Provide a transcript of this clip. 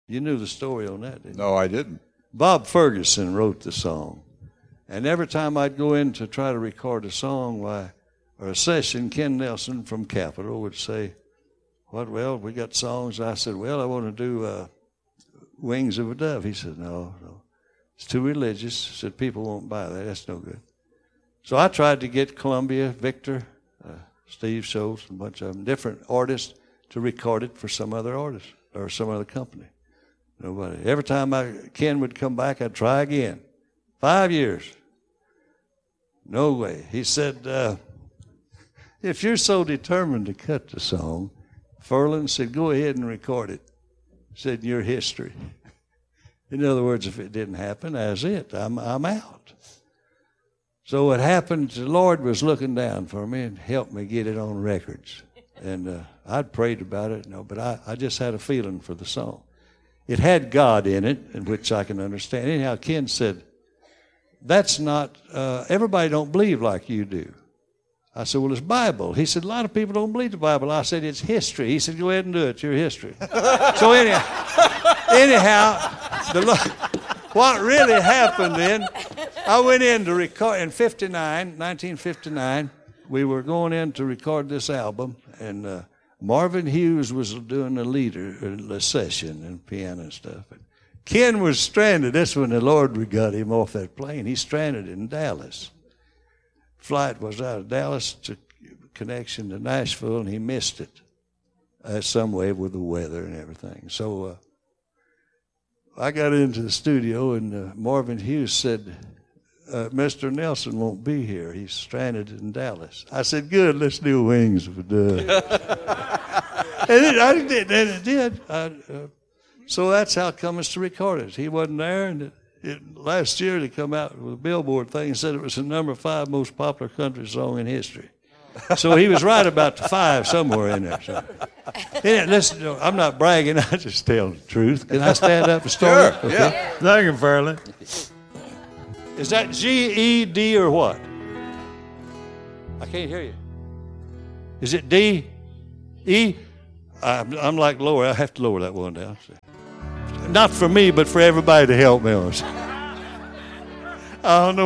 You knew the story on that, didn't you? No, I didn't. Bob Ferguson wrote the song. And every time I'd go in to try to record a song or a session, Ken Nelson from Capitol would say, well, we got songs. I said, well, I want to do Wings of a Dove. He said, no. It's too religious. He said, people won't buy that. That's no good. So I tried to get Columbia, Victor, Steve Schultz, and a bunch of them, different artists, to record it for some other artist or some other company. Nobody. Every time Ken would come back, I'd try again. 5 years. No way. He said, if you're so determined to cut the song, Ferland said, go ahead and record it. Said, in your history. In other words, if it didn't happen, that's it. I'm out. So what happened, the Lord was looking down for me and helped me get it on records. And I'd prayed about it, but I just had a feeling for the song. It had God in it, in which I can understand. Anyhow, Ken said, that's not, everybody don't believe like you do. I said, well, it's Bible. He said, a lot of people don't believe the Bible. I said, it's history. He said, go ahead and do it. It's your history. So anyhow, what really happened then, I went in to record in 1959. We were going in to record this album, and Marvin Hughes was doing the session and piano and stuff. And Ken was stranded. That's when the Lord got him off that plane. He's stranded in Dallas. Flight was out of Dallas to connection to Nashville, and he missed it some way with the weather and everything. So I got into the studio, and Marvin Hughes said, Mr. Nelson won't be here. He's stranded in Dallas. I said, good, let's do Wings of a Dove. and it did. So that's how it comes to record it. He wasn't there, and last year they come out with a Billboard thing and said it was the number 5 most popular country song in history. So he was right about the 5 somewhere in there. So. Listen, I'm not bragging. I just tell the truth. Can I stand up and start? Sure, Okay. yeah. Thank you, Ferland. Is that G-E-D or what? I can't hear you. Is it D? E? I'm like lower. I have to lower that one down. Not for me, but for everybody to help me on. I don't know.